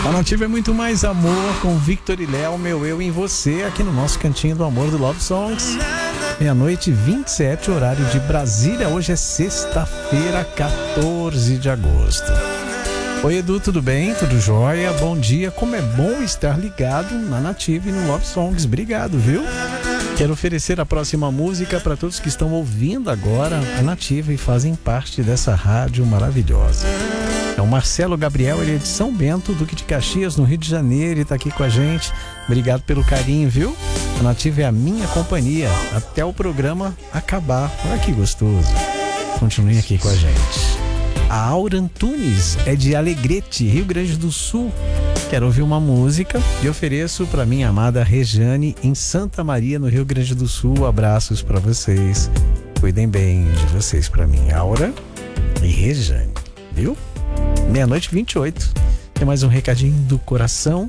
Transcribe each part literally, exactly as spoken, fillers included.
A Nativa é muito mais amor com Victor e Léo, meu eu em você, aqui no nosso Cantinho do Amor do Love Songs. Meia-noite, vinte e sete, horário de Brasília. Hoje é sexta-feira, quatorze de agosto. Oi, Edu, tudo bem? Tudo jóia? Bom dia. Como é bom estar ligado na Nativa e no Love Songs. Obrigado, viu? Quero oferecer a próxima música para todos que estão ouvindo agora a Nativa e fazem parte dessa rádio maravilhosa. É o Marcelo Gabriel, ele é de São Bento, Duque de Caxias, no Rio de Janeiro, ele está aqui com a gente. Obrigado pelo carinho, viu? A Nativa é a minha companhia até o programa acabar. Olha que gostoso. Continue aqui com a gente. A Aura Antunes é de Alegrete, Rio Grande do Sul. Quero ouvir uma música e ofereço para minha amada Rejane, em Santa Maria, no Rio Grande do Sul. Abraços para vocês. Cuidem bem de vocês para mim. Aura e Rejane, viu? Meia-noite, vinte e oito. Tem mais um recadinho do coração.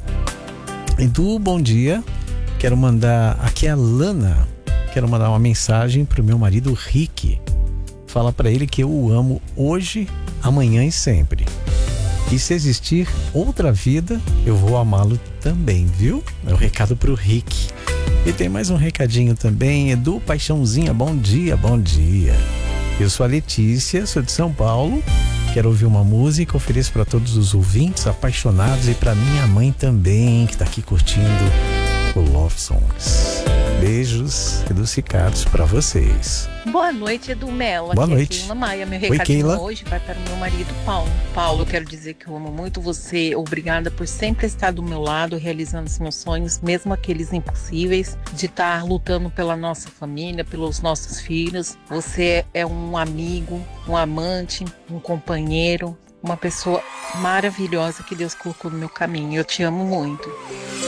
Edu, bom dia. Quero mandar... Aqui é a Lana. Quero mandar uma mensagem pro meu marido Rick. Fala pra ele que eu o amo hoje, amanhã e sempre. E se existir outra vida, eu vou amá-lo também, viu? É o recado pro Rick. E tem mais um recadinho também. Edu, paixãozinha, bom dia, bom dia. Eu sou a Letícia, sou de São Paulo. Quero ouvir uma música, ofereço para todos os ouvintes apaixonados e para minha mãe também, que está aqui curtindo o Love Songs. Beijos adocicados para vocês. Boa noite, Edu Melo. Boa Aqui noite. É Keila Maia. Meu Oi, recadinho Keila. hoje vai para o meu marido Paulo. Paulo, eu quero dizer que eu amo muito você. Obrigada por sempre estar do meu lado, realizando os meus sonhos, mesmo aqueles impossíveis, de estar lutando pela nossa família, pelos nossos filhos. Você é um amigo, um amante, um companheiro, uma pessoa maravilhosa que Deus colocou no meu caminho. Eu te amo muito.